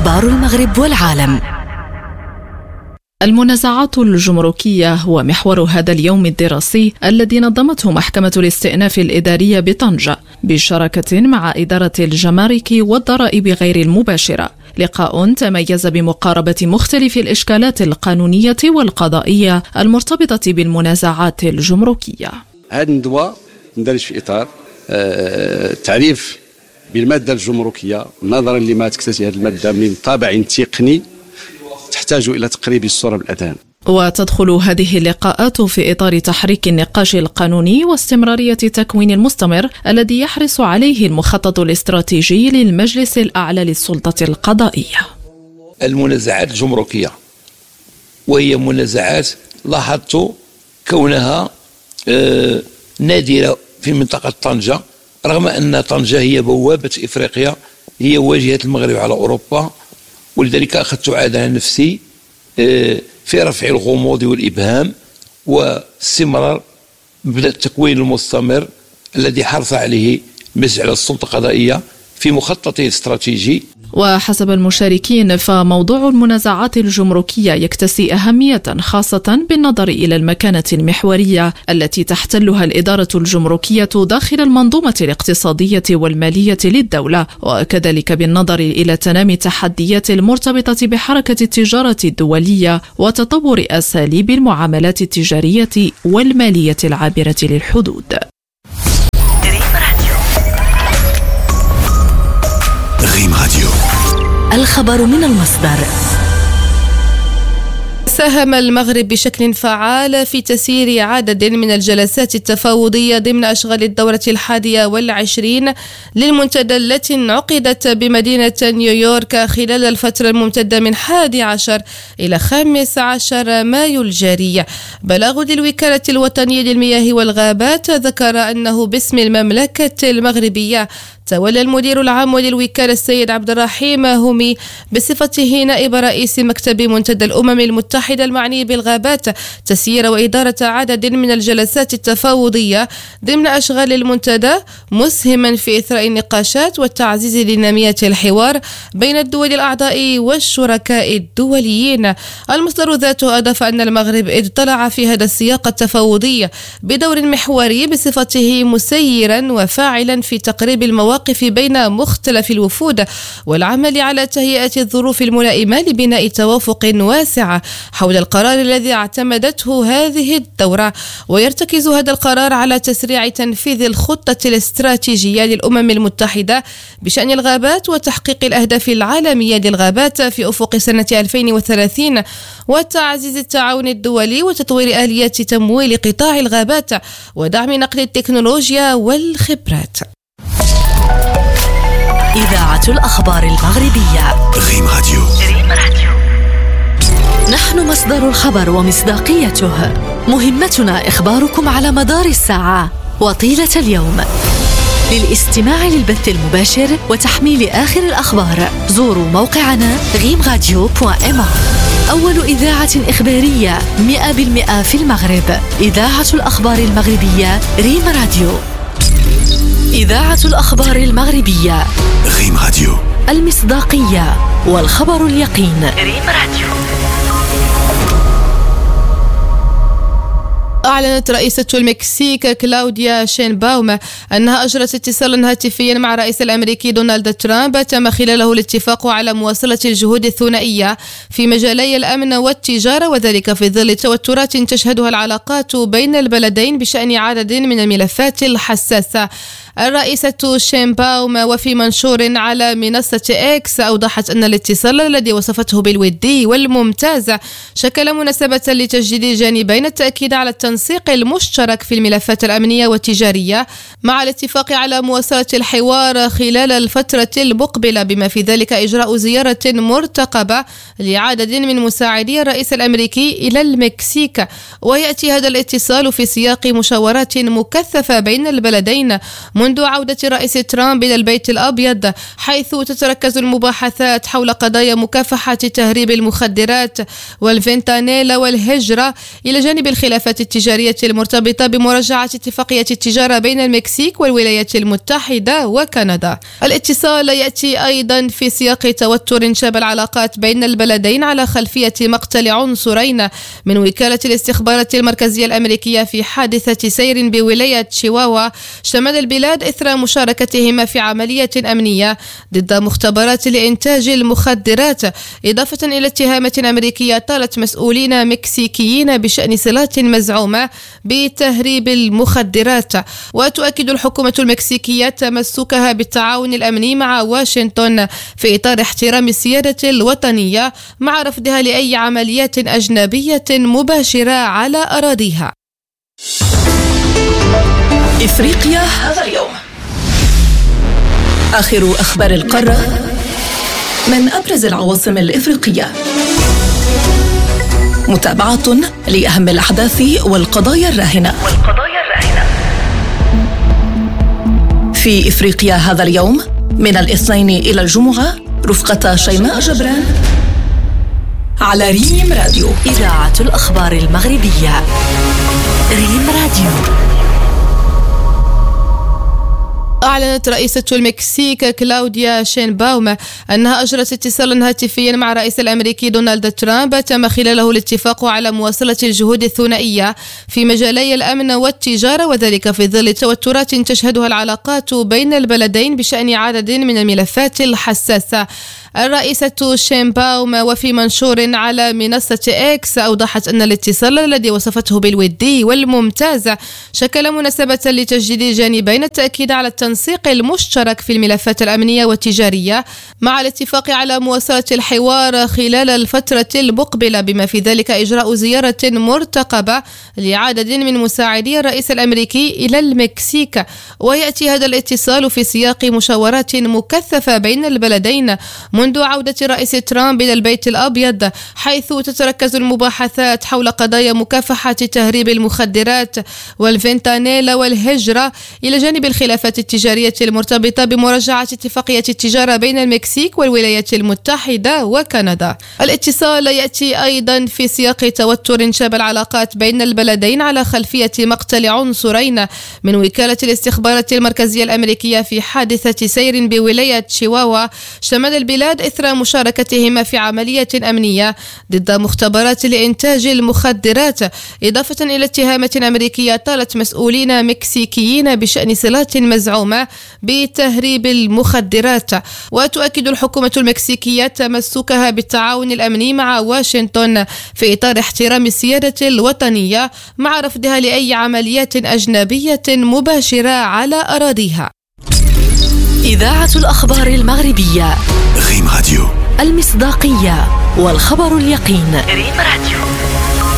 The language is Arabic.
أخبار المغرب والعالم. المنازعات الجمركية هو محور هذا اليوم الدراسي الذي نظمته محكمة الاستئناف الإدارية بطنجة بشراكة مع إدارة الجمارك والضرائب غير المباشرة. لقاء تميز بمقاربة مختلف الإشكالات القانونية والقضائية المرتبطة بالمنازعات الجمركية. هذا الندوة ندرج في إطار تعريف بالمادة الجمركية نظرا لما تكتسي هذه المادة من طابع تقني تحتاج إلى تقريب الصورة بالأذهان. وتدخل هذه اللقاءات في إطار تحريك النقاش القانوني واستمرارية تكوين المستمر الذي يحرص عليه المخطط الاستراتيجي للمجلس الأعلى للسلطة القضائية. المنازعات الجمركية وهي منازعات لاحظت كونها نادرة في منطقة طنجة، رغم أن طنجة هي بوابة إفريقيا، هي واجهة المغرب على أوروبا، ولذلك أخذت عهد على نفسي في رفع الغموض والإبهام واستمرار بالتكوين المستمر الذي حرص عليه المجلس على السلطة القضائية في مخططه الاستراتيجي. وحسب المشاركين فموضوع المنازعات الجمركية يكتسي أهمية خاصة بالنظر إلى المكانة المحورية التي تحتلها الإدارة الجمركية داخل المنظومة الاقتصادية والمالية للدولة، وكذلك بالنظر إلى تنامي التحديات المرتبطة بحركة التجارة الدولية وتطور أساليب المعاملات التجارية والمالية العابرة للحدود. ريم راديو، الخبر من المصدر. ساهم المغرب بشكل فعال في تسيير عدد من الجلسات التفاوضية ضمن أشغال الدورة 21 للمنتدى التي انعقدت بمدينة نيويورك خلال الفترة الممتدة من 11 إلى 15 مايو الجاري. بلاغ للوكالة الوطنية للمياه والغابات ذكر أنه باسم المملكة المغربية تولى المدير العام للوكالة السيد عبد الرحيم همي بصفته نائب رئيس مكتب منتدى الأمم المتحدة المعني بالغابات تسيير وإدارة عدد من الجلسات التفاوضية ضمن أشغال المنتدى، مسهما في إثراء النقاشات والتعزيز دينامية الحوار بين الدول الأعضاء والشركاء الدوليين. المصدر ذاته أضاف أن المغرب اطلع في هذا السياق التفاوضي بدور محوري بصفته مسيرا وفاعلا في تقريب المواقف بين مختلف الوفود والعمل على تهيئة الظروف الملائمة لبناء توافق واسع حول القرار الذي اعتمدته هذه الدورة. ويرتكز هذا القرار على تسريع تنفيذ الخطة الاستراتيجية للأمم المتحدة بشأن الغابات وتحقيق الأهداف العالمية للغابات في أفق سنة 2030 وتعزيز التعاون الدولي وتطوير آليات تمويل قطاع الغابات ودعم نقل التكنولوجيا والخبرات. إذاعة الأخبار المغربية. ريم راديو. نحن مصدر الخبر ومصداقيته. مهمتنا إخباركم على مدار الساعة وطيلة اليوم. للاستماع للبث المباشر وتحميل آخر الأخبار زوروا موقعنا rimradio.ma. أول إذاعة إخبارية 100% في المغرب. إذاعة الأخبار المغربية ريم راديو. إذاعة الأخبار المغربية ريم راديو، المصداقية والخبر اليقين. ريم راديو. أعلنت رئيسة المكسيك كلاوديا شينباوم أنها أجرت اتصالا هاتفيا مع الرئيس الأمريكي دونالد ترامب تم خلاله الاتفاق على مواصلة الجهود الثنائية في مجالي الأمن والتجارة، وذلك في ظل توترات تشهدها العلاقات بين البلدين بشأن عدد من الملفات الحساسة. الرئيسة شينباوم وفي منشور على منصة إكس أوضحت أن الاتصال الذي وصفته بالودي والممتاز شكل مناسبة لتجديد الجانبين التأكيد على التنسيق المشترك في الملفات الأمنية والتجارية مع الاتفاق على مواصلة الحوار خلال الفترة المقبلة، بما في ذلك إجراء زيارة مرتقبة لعدد من مساعدي الرئيس الأمريكي إلى المكسيك. ويأتي هذا الاتصال في سياق مشاورات مكثفة بين البلدين منذ عودة الرئيس ترامب إلى البيت الأبيض، حيث تتركز المباحثات حول قضايا مكافحة تهريب المخدرات والفنتانيل والهجرة، إلى جانب الخلافات التجارية المرتبطة بمراجعة اتفاقية التجارة بين المكسيك والولايات المتحدة وكندا. الاتصال يأتي أيضا في سياق توتر شاب العلاقات بين البلدين على خلفية مقتل عنصرين من وكالة الاستخبارات المركزية الأمريكية في حادثة سير بولاية شيواوا شمال البلاد إثر مشاركتهما في عملية أمنية ضد مختبرات لإنتاج المخدرات، إضافة إلى اتهامات أمريكية طالت مسؤولين مكسيكيين بشأن صلات مزعومة بتهريب المخدرات. وتؤكد الحكومة المكسيكية تمسكها بالتعاون الأمني مع واشنطن في إطار احترام السيادة الوطنية، مع رفضها لأي عمليات أجنبية مباشرة على أراضيها. إفريقيا هذا اليوم. آخر أخبار القارة من أبرز العواصم الإفريقية. متابعة لأهم الأحداث والقضايا الراهنة. في إفريقيا هذا اليوم من الاثنين إلى الجمعة رفقة شيماء جبران على ريم راديو، إذاعة الأخبار المغربية. ريم راديو. أعلنت رئيسة المكسيك كلاوديا شينباوم أنها أجرت اتصالا هاتفيا مع الرئيس الأمريكي دونالد ترامب تم خلاله الاتفاق على مواصلة الجهود الثنائية في مجالي الأمن والتجارة، وذلك في ظل توترات تشهدها العلاقات بين البلدين بشأن عدد من الملفات الحساسة. الرئيسة شينباوم وفي منشور على منصة إكس أوضحت أن الاتصال الذي وصفته بالودي والممتاز شكل مناسبة لتجديد الجانبين التأكيد على التنسيق المشترك في الملفات الأمنية والتجارية، مع الاتفاق على مواصلة الحوار خلال الفترة المقبلة، بما في ذلك إجراء زيارة مرتقبة لعدد من مساعدي الرئيس الأمريكي إلى المكسيك. ويأتي هذا الاتصال في سياق مشاورات مكثفة بين البلدين منذ عودة الرئيس ترامب إلى البيت الأبيض، حيث تتركز المباحثات حول قضايا مكافحة تهريب المخدرات والفنتانيل والهجرة، إلى جانب الخلافات التجارية المرتبطة بمراجعة اتفاقية التجارة بين المكسيك والولايات المتحدة وكندا. الاتصال يأتي أيضا في سياق توتر شاب العلاقات بين البلدين على خلفية مقتل عنصرين من وكالة الاستخبارات المركزية الأمريكية في حادثة سير بولاية شيواوا شمال البلاد إثر مشاركتهما في عملية أمنية ضد مختبرات لإنتاج المخدرات، إضافة إلى اتهامات أمريكية طالت مسؤولين مكسيكيين بشأن صلات مزعومة بتهريب المخدرات. وتؤكد الحكومة المكسيكية تمسكها بالتعاون الأمني مع واشنطن في إطار احترام السيادة الوطنية، مع رفضها لأي عمليات أجنبية مباشرة على أراضيها. إذاعة الأخبار المغربية. ريم راديو. المصداقية والخبر اليقين. ريم راديو.